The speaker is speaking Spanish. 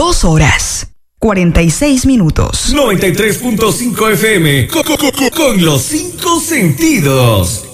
2 horas, 46 minutos. 93.5 FM, con los 5 sentidos.